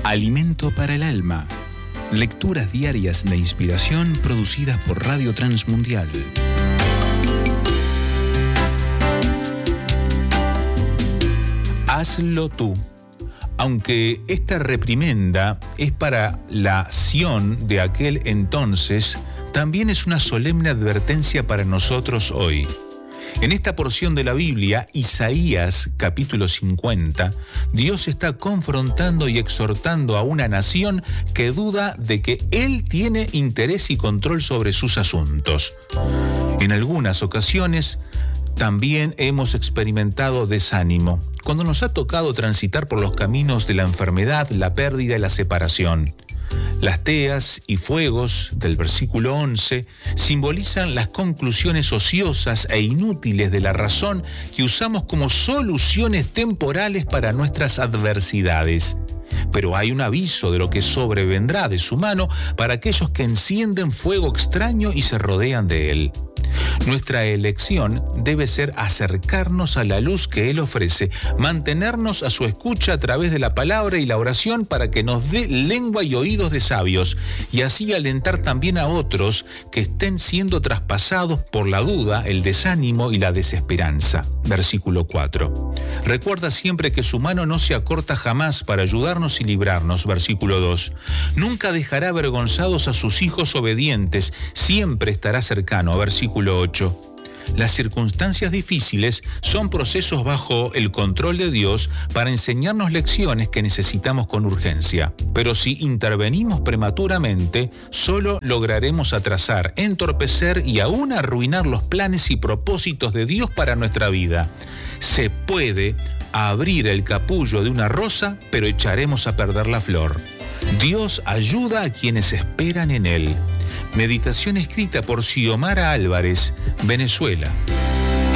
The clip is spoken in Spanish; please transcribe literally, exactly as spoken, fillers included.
Alimento para el alma. Lecturas diarias de inspiración producidas por Radio Transmundial. Hazlo tú. Aunque esta reprimenda es para la Sión de aquel entonces, también es una solemne advertencia para nosotros hoy. En esta porción de la Biblia, Isaías, capítulo cincuenta, Dios está confrontando y exhortando a una nación que duda de que Él tiene interés y control sobre sus asuntos. En algunas ocasiones, también hemos experimentado desánimo, cuando nos ha tocado transitar por los caminos de la enfermedad, la pérdida y la separación. Las teas y fuegos del versículo once simbolizan las conclusiones ociosas e inútiles de la razón que usamos como soluciones temporales para nuestras adversidades. Pero hay un aviso de lo que sobrevendrá de su mano para aquellos que encienden fuego extraño y se rodean de él. Nuestra elección debe ser acercarnos a la luz que Él ofrece, mantenernos a su escucha a través de la palabra y la oración para que nos dé lengua y oídos de sabios, y así alentar también a otros que estén siendo traspasados por la duda, el desánimo y la desesperanza. Versículo cuatro. Recuerda siempre que su mano no se acorta jamás para ayudarnos y librarnos. Versículo dos. Nunca dejará avergonzados a sus hijos obedientes, siempre estará cercano. Versículo ocho. Las circunstancias difíciles son procesos bajo el control de Dios para enseñarnos lecciones que necesitamos con urgencia. Pero si intervenimos prematuramente, solo lograremos atrasar, entorpecer y aún arruinar los planes y propósitos de Dios para nuestra vida. Se puede abrir el capullo de una rosa, pero echaremos a perder la flor. Dios ayuda a quienes esperan en Él. Meditación escrita por Xiomara Álvarez, Venezuela.